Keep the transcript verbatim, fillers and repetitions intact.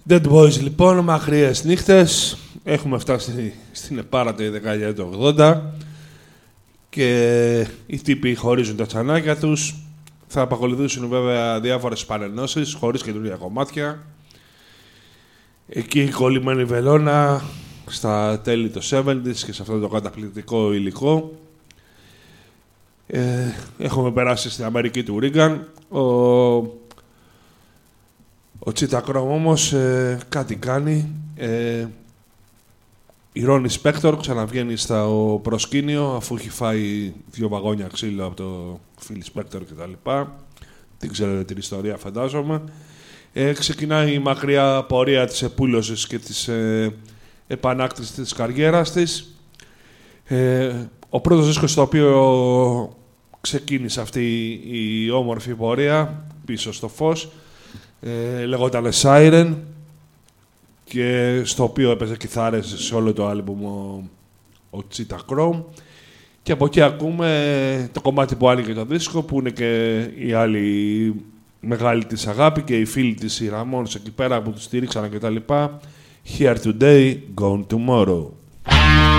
Dead Boys λοιπόν, μακριές νύχτες. Έχουμε φτάσει στην επάρατη δεκαετία του ογδόντα και οι τύποι χωρίζουν τα τσανάκια τους. Θα απακολουθήσουν βέβαια διάφορες παρενώσεις, χωρίς καινούργια κομμάτια. Εκεί κολλημένη βελόνα, στα τέλη των εβδομήντα και σε αυτό το καταπληκτικό υλικό. Ε, έχουμε περάσει στην Αμερική του Ρίγκαν. Ο, ο Τσίτα Κρόμ όμως ε, κάτι κάνει. Ε, η Ρόνι Σπέκτορ ξαναβγαίνει στο προσκήνιο αφού έχει φάει δύο βαγόνια ξύλο από το Φίλι Σπέκτορ κτλ. Δεν ξέρετε την ιστορία, φαντάζομαι. Ε, ξεκινάει η μακριά πορεία της επούλωσης και της ε, επανάκτησης της καριέρας της. Ε, ο πρώτος δίσκος στο οποίο ξεκίνησε αυτή η όμορφη πορεία πίσω στο φως ε, λεγόταν Siren και στο οποίο έπαιζε κιθάρες σε όλο το άλμπουμ ο, ο Cheetah Chrome. Και από εκεί ακούμε το κομμάτι που άνοιγε το δίσκο, που είναι και η άλλη μεγάλη της αγάπη και οι φίλοι της, οι Ramones εκεί πέρα που τους στήριξαν κτλ. Here today, gone tomorrow.